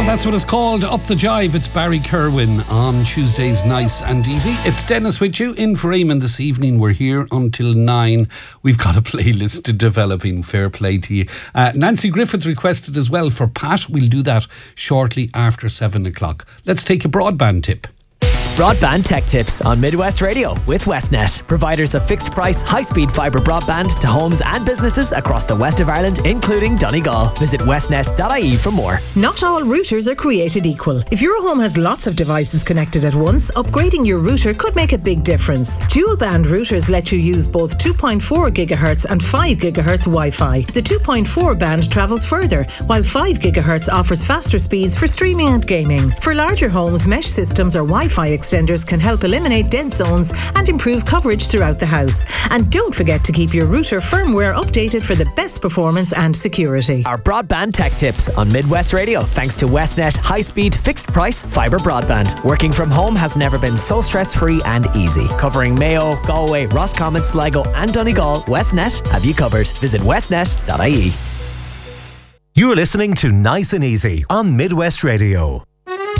That's what it's called, Up the Jive. It's Barry Kerwin on Tuesdays Nice and Easy. It's Dennis with you in for Eamon this evening. We're here until 9. We've got a playlist developing. Fair play to you. Nancy Griffith requested as well for Pat. We'll do that shortly after 7 o'clock. Let's take a broadband tip. Broadband Tech Tips on Midwest Radio with Westnet, providers of fixed price, high-speed fibre broadband to homes and businesses across the west of Ireland, including Donegal. Visit westnet.ie for more. Not all routers are created equal. If your home has lots of devices connected at once, upgrading your router could make a big difference. Dual band routers let you use both 2.4 GHz and 5 GHz Wi-Fi. The 2.4 band travels further, while 5 GHz offers faster speeds for streaming and gaming. For larger homes, mesh systems or Wi-Fi extenders can help eliminate dead zones and improve coverage throughout the house. And don't forget to keep your router firmware updated for the best performance and security. Our Broadband Tech Tips on Midwest Radio, thanks to Westnet high-speed, fixed-price fibre broadband. Working from home has never been so stress-free and easy. Covering Mayo, Galway, Roscommon, Sligo and Donegal, Westnet have you covered. Visit westnet.ie. You're listening to Nice and Easy on Midwest Radio.